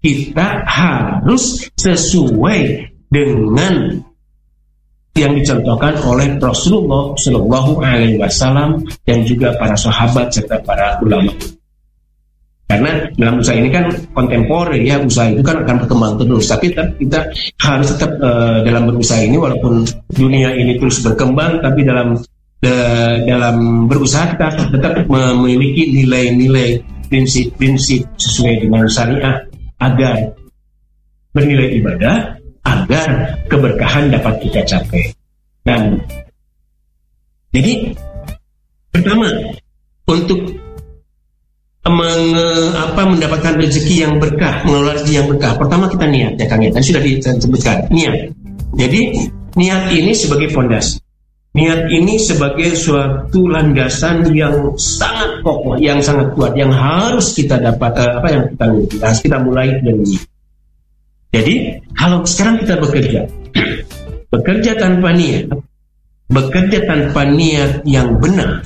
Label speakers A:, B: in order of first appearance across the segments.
A: kita harus sesuai dengan yang dicontohkan oleh Rasulullah Shallallahu Alaihi Wasallam dan juga para sahabat serta para ulama. Karena dalam usaha ini kan kontemporer ya, usaha itu kan akan berkembang terus. Tapi kita harus tetap dalam berusaha ini, walaupun dunia ini terus berkembang, tapi dalam berusaha kita tetap memiliki nilai-nilai, prinsip-prinsip sesuai dengan syariah agar bernilai ibadah, agar keberkahan dapat kita capai. Dan jadi pertama, untuk mendapatkan rezeki yang berkah, mengelola rezeki yang berkah, pertama kita niat ya Kang ya, tadi sudah disebutkan niat. Jadi niat ini sebagai fondasi, niat ini sebagai suatu landasan yang sangat kokoh, yang sangat kuat, yang harus kita dapat yang kita miliki, harus kita mulai dari ini. Jadi kalau sekarang kita bekerja tanpa niat yang benar,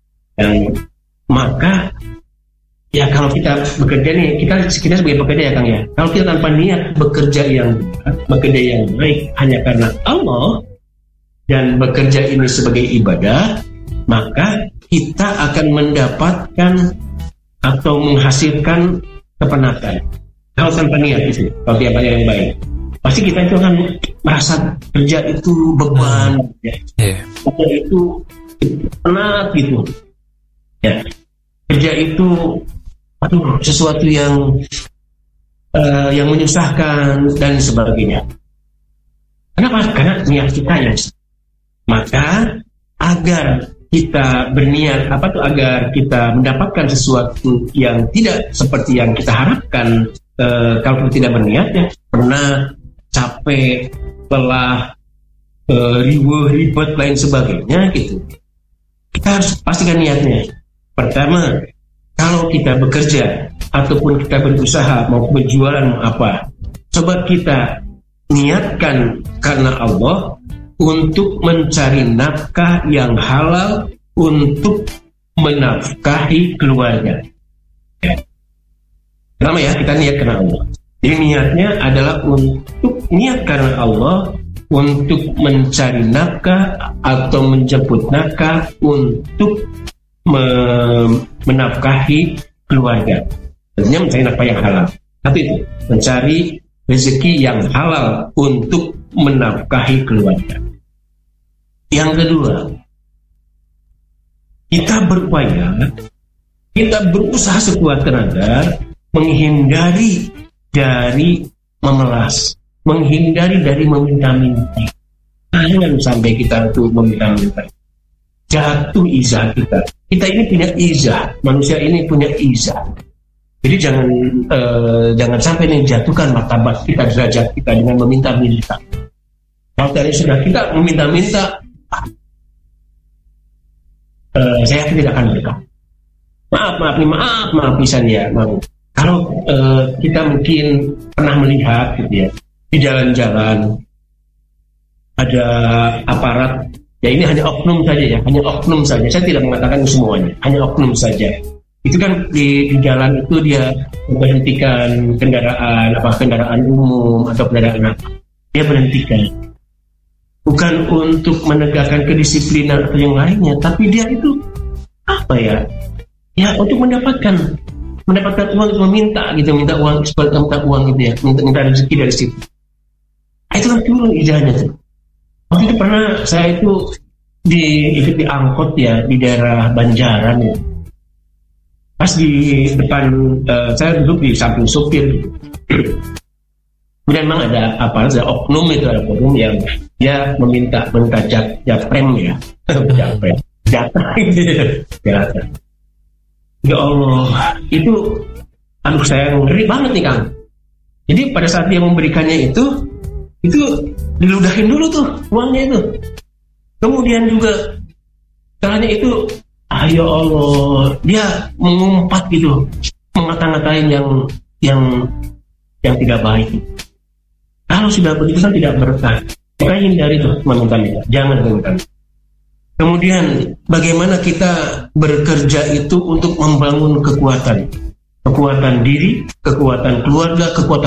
A: maka ya kalau kita bekerja nih, kita sebagai pekerja ya Kang ya, kalau kita tanpa niat bekerja yang baik hanya karena Allah dan bekerja ini sebagai ibadah, maka kita akan mendapatkan atau menghasilkan kepenatan. Kalau tanpa niat itu, kalau tiap hari yang baik, pasti kita itu akan merasa kerja itu beban, kerja itu penat gitu, ya. Kerja itu sesuatu yang menyusahkan dan sebagainya. Kenapa? Karena niat kita yang maka agar kita berniat agar kita mendapatkan sesuatu yang tidak seperti yang kita harapkan, kalau kita tidak berniat ya pernah capek, lelah, ribet lain sebagainya gitu. Kita harus pastikan niatnya. Pertama, kalau kita bekerja ataupun kita berusaha mau berjualan apa, coba kita niatkan karena Allah untuk mencari nafkah yang halal untuk menafkahi keluarga. Ya. Pertama ya, kita niat karena Allah. Jadi niatnya adalah untuk niat karena Allah untuk mencari nafkah atau menjemput nafkah untuk menafkahi keluarga. Tentunya mencari nafkah yang halal. Tapi itu mencari rezeki yang halal untuk menafkahi keluarga. Yang kedua, kita berusaha sekuat tenaga menghindari dari memelas, menghindari dari meminta-minta. Jangan sampai kita tuh meminta-minta. Jatuh izah kita. Kita ini punya izah, manusia ini punya izah. Jadi jangan sampai jatuhkan martabat kita, derajat kita dengan meminta-minta. Kalau tadi sudah kita meminta-minta, saya tidak akan berkah. Maaf pisan ya. Kalau kita mungkin pernah melihat gitu ya, di jalan-jalan ada aparat. Ya ini hanya oknum saja ya, hanya oknum saja. Saya tidak mengatakan semuanya, hanya oknum saja. Itu kan di jalan itu dia memberhentikan kendaraan umum atau kendaraan apa. Dia berhentikan. Bukan untuk menegakkan kedisiplinan atau yang lainnya, tapi dia itu ya untuk mendapatkan uang, meminta minta uang gitu ya, minta rezeki dari situ. Itu kan turun ijazahnya tuh. Waktu itu pernah saya itu ikut di angkot ya di daerah Banjaran ya. Pas di depan saya duduk di samping supir gitu. Kemudian memang ada oknum itu, ada oknum yang dia meminta japrem ya. Japrem. Jatah gitu ya. Ya Allah, itu saya ngeri banget nih Kang. Jadi pada saat dia memberikannya itu diludahin dulu tuh uangnya itu. Kemudian juga caranya itu, ya Allah, dia mengumpat gitu, mengata-ngatain yang tidak baik. Kalau sudah begitu kan tidak berkah. Maka hindari tuh meminta-minta, jangan meminta. Kemudian bagaimana kita bekerja itu untuk membangun kekuatan diri, kekuatan keluarga, kekuatan